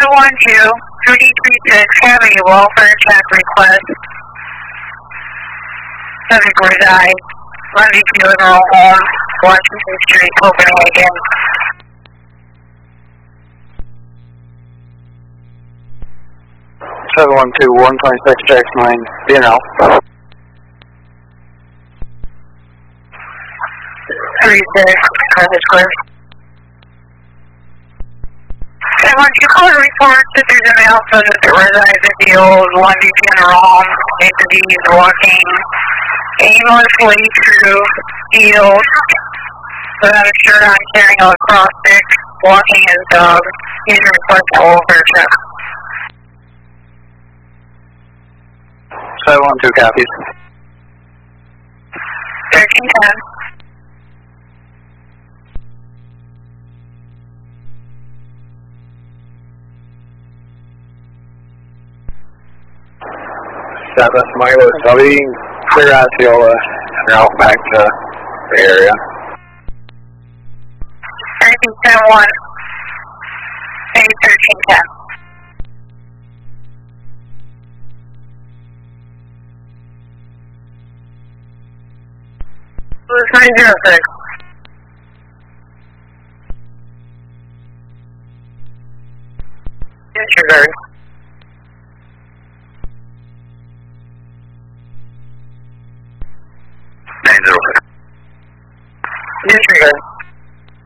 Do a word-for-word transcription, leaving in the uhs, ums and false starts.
seven one two, three three six, having a welfare check request. Subject reside, Lundy Funeral Home, Washington Street, Copenhagen. seven one two, one twenty-six, Jax nine, B N L. three six, Carthage Square. seven one two, call to report that there's a male subject that resides at the old Lundy Funeral Home. Entity is walking aimlessly through field without a shirt on, carrying a lacrosse stick, walking his dog. He's requesting a welfare check. seven one two copies. thirteen ten. Southwest Milo, I'll be clear Osceola and out back to the area. thirteen ten one. Maybe thirteen ten. nine zero six. Disregard. nine zero six. Disregard.